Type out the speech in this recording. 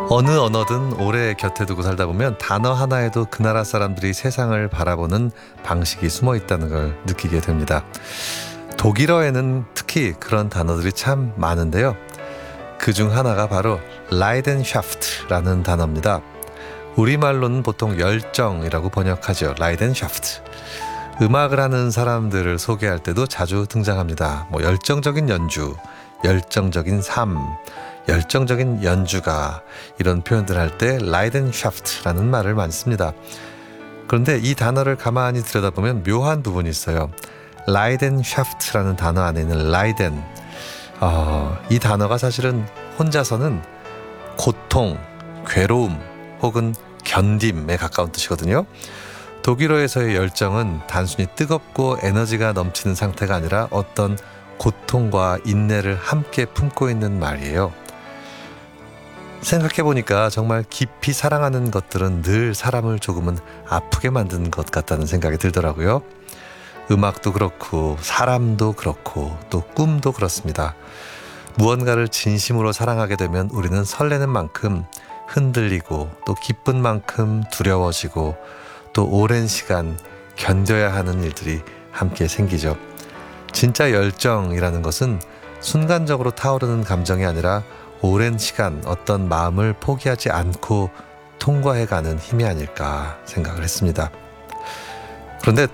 어느 언어든 오래 곁에 두고 살다 보면 단어 하나에도 그 나라 사람들이 세상을 바라보는 방식이 숨어 있다는 걸 느끼게 됩니다. 독일어에는 특히 그런 단어들이 참 많은데요. 그중 하나가 바로 라이덴샤프트라는 단어입니다. 우리말로는 보통 열정이라고 번역하죠. 라이덴샤프트. 음악을 하는 사람들을 소개할 때도 자주 등장합니다. 열정적인 연주, 열정적인 삶, 열정적인 연주가, 이런 표현들 할 때 라이덴샤프트라는 말을 많이 씁니다. 그런데 이 단어를 가만히 들여다보면 묘한 부분이 있어요. 라이덴샤프트라는 단어 안에 있는 라이덴, 이 단어가 사실은 혼자서는 고통, 괴로움 혹은 견딤에 가까운 뜻이거든요. 독일어에서의 열정은 단순히 뜨겁고 에너지가 넘치는 상태가 아니라 어떤 고통과 인내를 함께 품고 있는 말이에요. 생각해보니까 정말 깊이 사랑하는 것들은 늘 사람을 조금은 아프게 만드는 것 같다는 생각이 들더라고요. 음악도 그렇고 사람도 그렇고 또 꿈도 그렇습니다. 무언가를 진심으로 사랑하게 되면 우리는 설레는 만큼 흔들리고 또 기쁜 만큼 두려워지고 또 오랜 시간 견뎌야 하는 일들이 함께 생기죠. 진짜 열정이라는 것은 순간적으로 타오르는 감정이 아니라 오랜 시간 어떤 마음을 포기하지 않고 통과해가는 힘이 아닐까 생각을 했습니다. 그런데